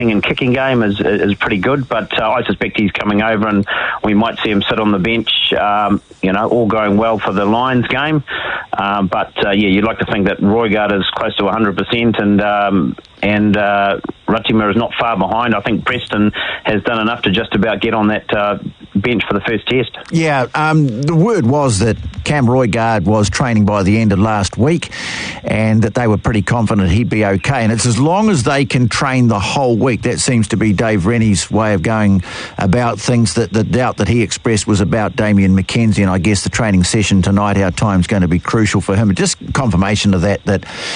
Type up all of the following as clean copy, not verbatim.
and kicking game is pretty good, but I suspect he's coming over and we might see him sit on the bench, all going well for the Lions game. You'd like to think that Roygaard is close to 100% and Ratimura is not far behind. I think Preston has done enough to just about get on that bench for the first test. Yeah, the word was that Cam Roygaard was training by the end of last week and that they were pretty confident he'd be okay. And it's as long as they can train the whole week. That seems to be Dave Rennie's way of going about things. That the doubt that he expressed was about Damien McKenzie, and I guess the training session tonight, our time's going to be crucial for him. Just confirmation of that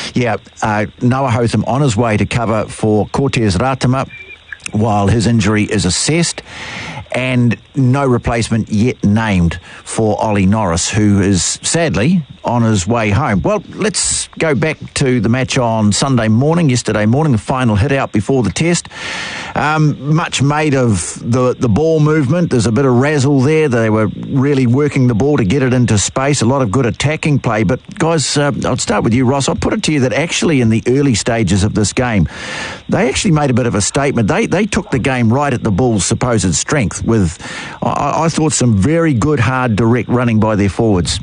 Noah Hotham on his way to cover for Cortez Ratima while his injury is assessed, and no replacement yet named for Ollie Norris, who is sadly on his way home. Well, let's go back to the match on yesterday morning, the final hit out before the test. Much made of the ball movement. There's a bit of razzle there. They were really working the ball to get it into space. A lot of good attacking play. But guys, I'll start with you, Ross. I'll put it to you that actually in the early stages of this game, they actually made a bit of a statement. They took the game right at the Bulls' supposed strength with, I thought, some very good, hard, direct running by their forwards.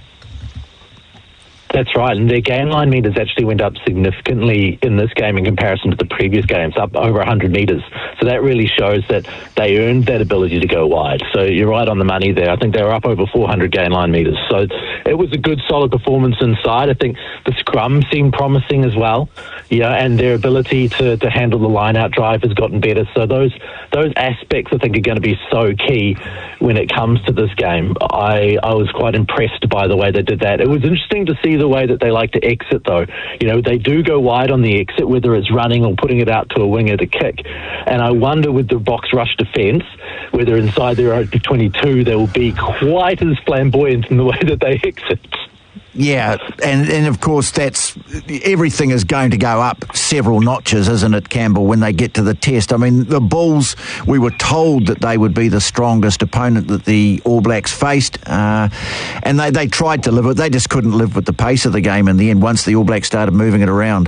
That's right, and their game line meters actually went up significantly in this game in comparison to the previous games, up over 100 metres. So that really shows that they earned that ability to go wide. So you're right on the money there. I think they were up over 400 game line meters. So it was a good, solid performance inside. I think the scrum seemed promising as well, and their ability to handle the line-out drive has gotten better. So those aspects, I think, are going to be so key when it comes to this game. I was quite impressed by the way they did that. It was interesting to see the way that they like to exit, though. They do go wide on the exit, whether it's running or putting it out to a winger to kick. And I wonder with the box rush defence, whether inside their own 22 they will be quite as flamboyant in the way that they exit. Yeah, and of course that's everything is going to go up several notches, isn't it, Campbell, when they get to the test? I mean, the Bulls, we were told that they would be the strongest opponent that the All Blacks faced, and they tried to live it. They just couldn't live with the pace of the game in the end once the All Blacks started moving it around.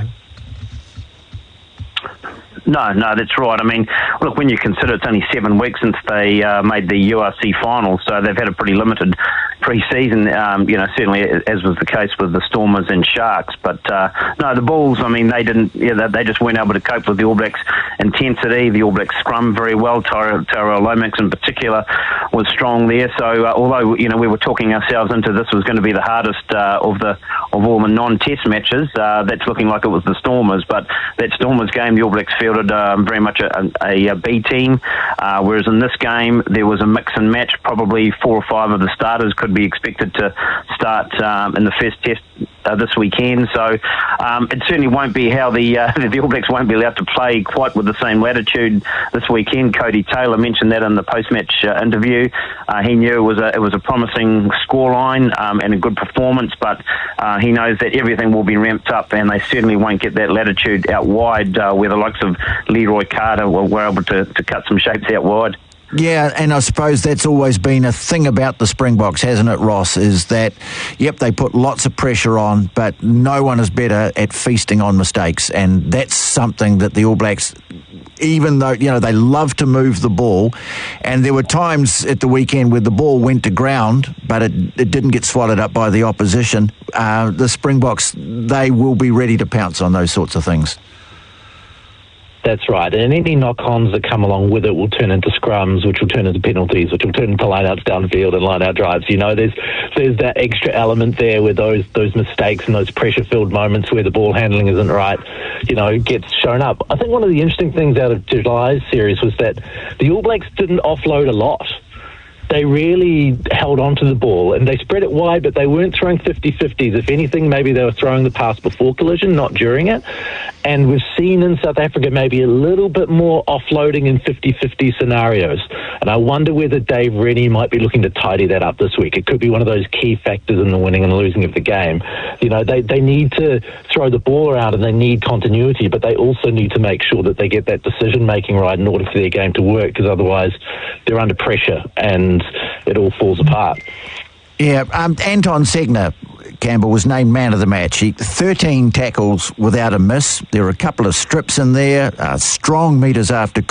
No, that's right. I mean, look, when you consider it's only 7 weeks since they made the URC finals, so they've had a pretty limited pre-season, certainly as was the case with the Stormers and Sharks. But no, the Bulls, I mean, they just weren't able to cope with the All Blacks' intensity. The All Blacks scrum very well. Tyrell Lomax in particular was strong there. So although, we were talking ourselves into this was going to be the hardest of all the non-test matches, that's looking like it was the Stormers. But that Stormers game, the All Blacks fielded very much a B team, whereas in this game there was a mix and match. Probably 4 or 5 of the starters could be expected to start in the first test this weekend. So it certainly won't be how the All Blacks won't be allowed to play quite with the same latitude this weekend. Cody Taylor mentioned that in the post-match interview. He knew it was a promising scoreline and a good performance, but he knows that everything will be ramped up, and they certainly won't get that latitude out wide where the likes of Leroy Carter were able to cut some shapes out wide. Yeah, and I suppose that's always been a thing about the Springboks, hasn't it, Ross, is that, they put lots of pressure on, but no one is better at feasting on mistakes, and that's something that the All Blacks, even though, they love to move the ball, and there were times at the weekend where the ball went to ground, but it didn't get swallowed up by the opposition. The Springboks, they will be ready to pounce on those sorts of things. That's right, and any knock-ons that come along with it will turn into scrums, which will turn into penalties, which will turn into line-outs downfield and line-out drives. There's that extra element there where those mistakes and those pressure-filled moments where the ball handling isn't right, gets shown up. I think one of the interesting things out of July's series was that the All Blacks didn't offload a lot. They really held on to the ball and they spread it wide, but they weren't throwing 50-50s. If anything, maybe they were throwing the pass before collision, not during it. And we've seen in South Africa maybe a little bit more offloading in 50-50 scenarios. And I wonder whether Dave Rennie might be looking to tidy that up this week. It could be one of those key factors in the winning and losing of the game. They need to throw the ball around and they need continuity, but they also need to make sure that they get that decision-making right in order for their game to work, because otherwise they're under pressure and it all falls apart. Yeah, Anton Segner, Campbell, was named man of the match. 13 tackles without a miss. There were a couple of strips in there, strong metres after